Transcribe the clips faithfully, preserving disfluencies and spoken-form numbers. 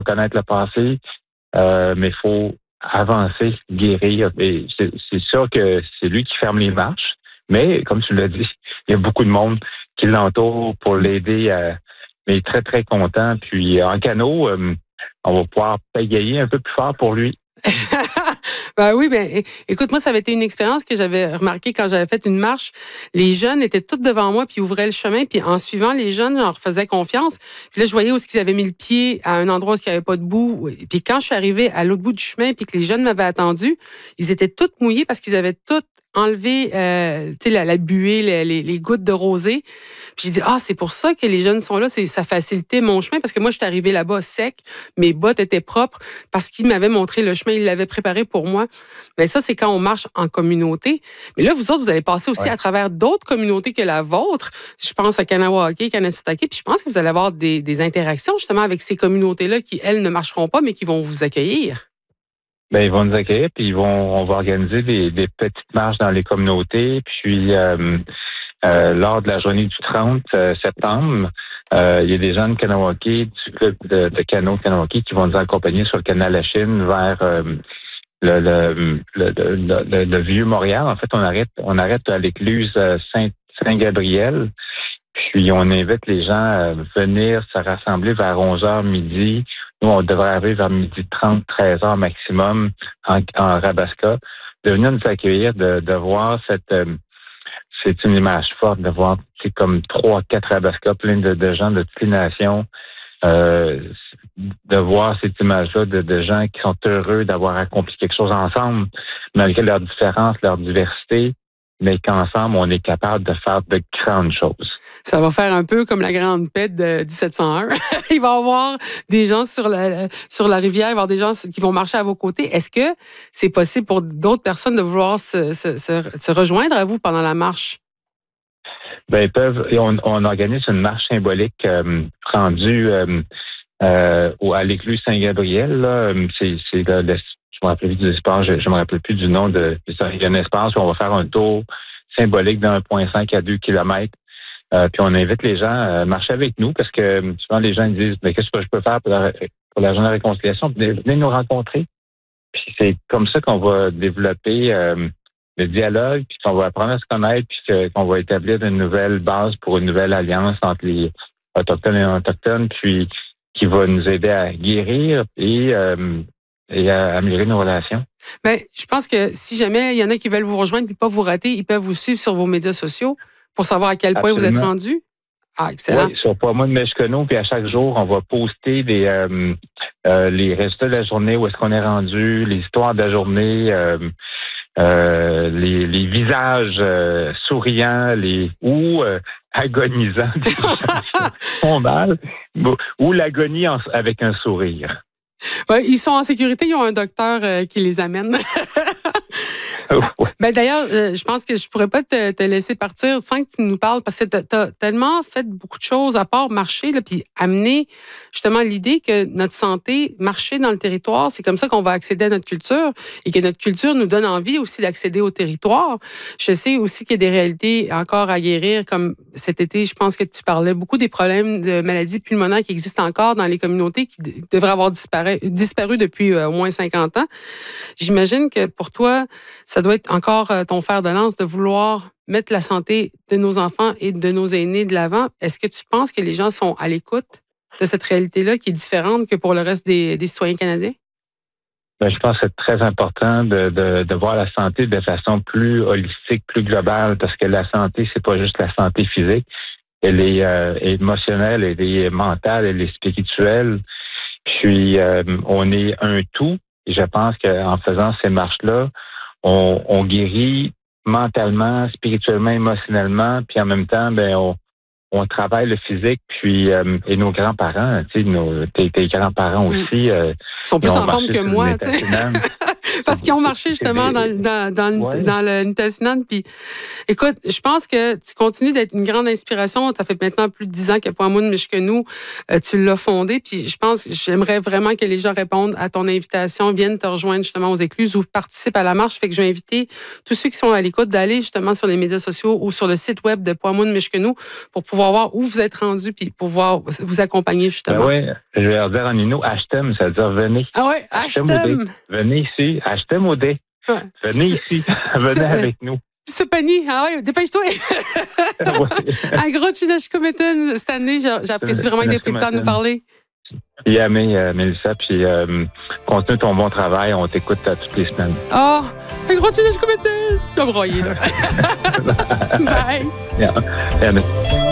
connaître le passé, euh, mais il faut avancer, guérir. Et c'est, c'est sûr que c'est lui qui ferme les marches, mais comme tu l'as dit, il y a beaucoup de monde qui l'entoure pour l'aider à... Mais il est très, très content. Puis en canot, euh, on va pouvoir pagayer un peu plus fort pour lui. Ben oui, ben écoute, moi, ça avait été une expérience que j'avais remarquée quand j'avais fait une marche. Les jeunes étaient tous devant moi, puis ils ouvraient le chemin, puis en suivant les jeunes, je leur faisais confiance. Puis là, je voyais où ils avaient mis le pied à un endroit où il n'y avait pas de boue. Puis quand je suis arrivée à l'autre bout du chemin, puis que les jeunes m'avaient attendu, ils étaient tous mouillés parce qu'ils avaient tous enlevé euh, la, la buée, les, les, les gouttes de rosée. Puis j'ai dit, ah, c'est pour ça que les jeunes sont là, c'est, ça facilitait mon chemin, parce que moi, je suis arrivée là-bas sec, mes bottes étaient propres, parce qu'ils m'avaient montré le chemin, ils l'avaient préparé pour moi. Mais ça, c'est quand on marche en communauté. Mais là, vous autres, vous allez passer aussi ouais. à travers d'autres communautés que la vôtre. Je pense à Kanawake, Kanesatake, puis je pense que vous allez avoir des, des interactions justement avec ces communautés-là qui, elles, ne marcheront pas, mais qui vont vous accueillir. Ben, ils vont nous accueillir, puis ils vont, on va organiser des, des petites marches dans les communautés. Puis, euh, euh, lors de la journée du trente septembre, euh, il y a des gens de Kanawake, du club de, de canot de Kanawake, qui vont nous accompagner sur le canal La Chine vers euh, le, le, le, le, le, le vieux Montréal. En fait, on arrête, on arrête à l'écluse Saint, Saint-Gabriel. Puis, on invite les gens à venir se rassembler vers onze heures midi. Nous, on devrait arriver vers midi trente, treize heures maximum en, en Rabasca. De venir nous accueillir, de, de voir cette... Euh, c'est une image forte de voir, c'est comme trois, quatre Rabasca, plein de, de gens de toutes les nations. Euh, de voir cette image-là de, de gens qui sont heureux d'avoir accompli quelque chose ensemble, malgré leurs différences, leur diversité, mais qu'ensemble, on est capable de faire de grandes choses. Ça va faire un peu comme la Grande Paix de dix-sept cent un. Il va y avoir des gens sur la, sur la rivière, il va y avoir des gens qui vont marcher à vos côtés. Est-ce que c'est possible pour d'autres personnes de vouloir se, se, se, se rejoindre à vous pendant la marche? Ben, ils peuvent. On, on organise une marche symbolique euh, rendue euh, euh, à l'écluse Saint-Gabriel. Là. C'est, c'est le, le, je me rappelle plus du espace, je, je me rappelle plus du nom de. Il y a un espace où on va faire un tour symbolique d'un virgule cinq à deux kilomètres. Euh, puis on invite les gens à marcher avec nous parce que souvent les gens disent mais qu'est-ce que je peux faire pour la, pour la journée de réconciliation? Venez, venez nous rencontrer. Puis c'est comme ça qu'on va développer euh, le dialogue, puis qu'on va apprendre à se connaître, puis que, qu'on va établir une nouvelle base pour une nouvelle alliance entre les Autochtones et non-Autochtones, puis qui va nous aider à guérir et, euh, et à améliorer nos relations. Bien, je pense que si jamais il y en a qui veulent vous rejoindre et pas vous rater, ils peuvent vous suivre sur vos médias sociaux pour savoir à quel point Absolument. Vous êtes rendu. Ah, excellent. Oui, sur Pas moi de Meshkono, puis à chaque jour, on va poster des euh, euh, les résultats de la journée, où est-ce qu'on est rendu, les histoires de la journée, euh, euh, les, les visages euh, souriants, les ou euh, agonisants, des gens font mal, ou l'agonie en, avec un sourire. Ouais, ils sont en sécurité, ils ont un docteur euh, qui les amène. Ben d'ailleurs, euh, je pense que je pourrais pas te, te laisser partir sans que tu nous parles, parce que tu as tellement fait beaucoup de choses à part marcher, là, puis amener justement l'idée que notre santé, marcher dans le territoire, c'est comme ça qu'on va accéder à notre culture et que notre culture nous donne envie aussi d'accéder au territoire. Je sais aussi qu'il y a des réalités encore à guérir, comme cet été, je pense que tu parlais beaucoup des problèmes de maladies pulmonaires qui existent encore dans les communautés, qui devraient avoir disparu, disparu depuis euh, au moins cinquante ans. J'imagine que pour toi, ça doit être encore ton fer de lance de vouloir mettre la santé de nos enfants et de nos aînés de l'avant. Est-ce que tu penses que les gens sont à l'écoute de cette réalité-là qui est différente que pour le reste des, des citoyens canadiens? Bien, je pense que c'est très important de, de, de voir la santé de façon plus holistique, plus globale, parce que la santé, c'est pas juste la santé physique. Elle est euh, émotionnelle, elle est mentale, elle est spirituelle. Puis, euh, on est un tout. Et je pense qu'en faisant ces marches-là, On, on guérit mentalement, spirituellement, émotionnellement, puis en même temps, ben on, on travaille le physique, puis euh, et nos grands-parents, tu sais, nos tes, tes grands-parents aussi, euh, Ils sont plus Ils ont en forme marché que sur le moi, tu sais. Nitassinan. Parce qu'ils ont marché justement dans, dans, dans, Ouais. dans le Nitassinan. Puis, écoute, je pense que tu continues d'être une grande inspiration. Tu as fait maintenant plus de dix ans que Pwamount Mishkenu, euh, tu l'as fondé. Puis, je pense, j'aimerais vraiment que les gens répondent à ton invitation, viennent te rejoindre justement aux écluses ou participent à la marche. Fait que je vais inviter tous ceux qui sont à l'écoute d'aller justement sur les médias sociaux ou sur le site web de Pwamount Mishkenu pour pouvoir voir où vous êtes rendu puis pouvoir vous accompagner justement. Ben oui, je vais leur dire en Innu, Ashtem, ça veut dire venez. Ah ouais, Ashtem. Venez ici, Ashtem au dé. Ouais. Venez ici, venez avec nous. Supani, ah ouais, dépêche-toi. Ouais. Un gros Chinashkumetan cette année, j'apprécie vraiment que tu aies pris le temps de nous parler. Yamé, euh, Mélissa, puis euh, continue ton bon travail, on t'écoute à toutes les semaines. Oh, un gros Chinashkumetan. Tu vas broyer, là. Bye. Yeah. Yeah.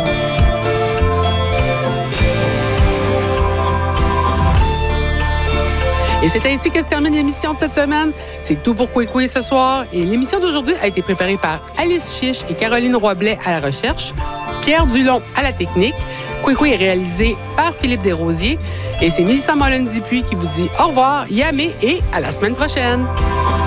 Et c'est ainsi que se termine l'émission de cette semaine. C'est tout pour Kwekwe ce soir. Et l'émission d'aujourd'hui a été préparée par Alice Chiche et Caroline Roy-Blais à la recherche, Pierre Dulon à la technique. Kwekwe est réalisé par Philippe Desrosiers. Et c'est Mélissa Mollen-Dupuis qui vous dit au revoir, yamé et à la semaine prochaine.